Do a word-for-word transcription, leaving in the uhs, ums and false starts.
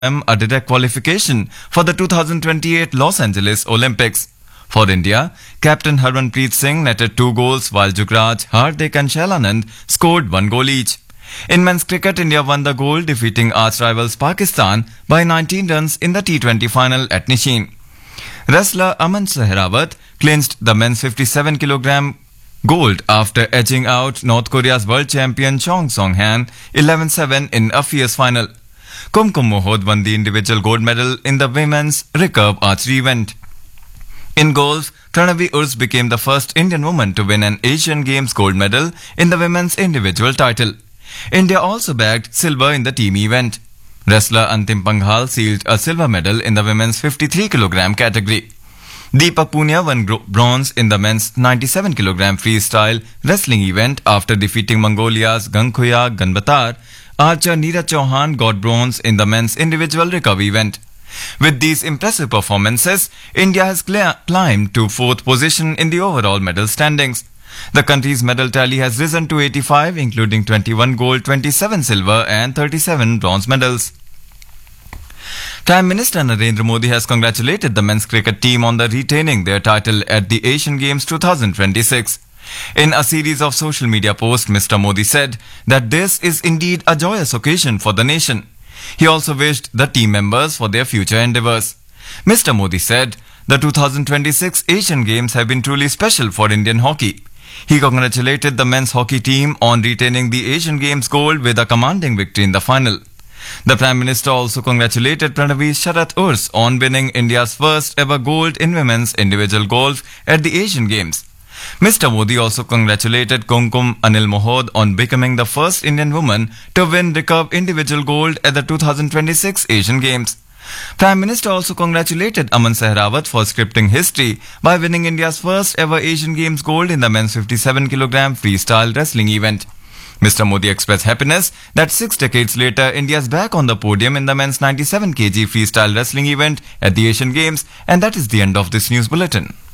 a direct qualification for the two thousand twenty-eight Los Angeles Olympics. For India, captain Harmanpreet Singh netted two goals while Jugraj, Hardik and Shailanand scored one goal each. In men's cricket, India won the gold, defeating arch-rivals Pakistan by nineteen runs in the T twenty final at Nishin. Wrestler Aman Sehrawat clinched the men's fifty-seven kilogram gold after edging out North Korea's world champion Chong Song-han eleven seven in a fierce final. Kumkum Mohod won the individual gold medal in the women's recurve archery event. In golf, Pranavi Urs became the first Indian woman to win an Asian Games gold medal in the women's individual title. India also bagged silver in the team event. Wrestler Antim Panghal sealed a silver medal in the women's fifty-three kilogram category. Deepak Punia won bronze in the men's ninety-seven kilogram freestyle wrestling event after defeating Mongolia's Gangkhoya Ganbatar. Archer Neeraj Chauhan got bronze in the men's individual recurve event. With these impressive performances, India has cl- climbed to fourth position in the overall medal standings. The country's medal tally has risen to eighty-five, including twenty-one gold, twenty-seven silver and thirty-seven bronze medals. Prime Minister Narendra Modi has congratulated the men's cricket team on the retaining their title at the Asian Games twenty twenty-six. In a series of social media posts, Mister Modi said that this is indeed a joyous occasion for the nation. He also wished the team members for their future endeavours. Mister Modi said the two thousand twenty-six Asian Games have been truly special for Indian hockey. He congratulated the men's hockey team on retaining the Asian Games gold with a commanding victory in the final. The Prime Minister also congratulated Pranavi Sharat Urs on winning India's first ever gold in women's individual golf at the Asian Games. Mister Modi also congratulated Kumkum Anil Mohod on becoming the first Indian woman to win recurve individual gold at the two thousand twenty-six Asian Games. Prime Minister also congratulated Aman Sehrawat for scripting history by winning India's first ever Asian Games gold in the men's fifty-seven kilogram freestyle wrestling event. Mister Modi expressed happiness that six decades later, India is back on the podium in the men's ninety-seven kilogram freestyle wrestling event at the Asian Games, and that is the end of this news bulletin.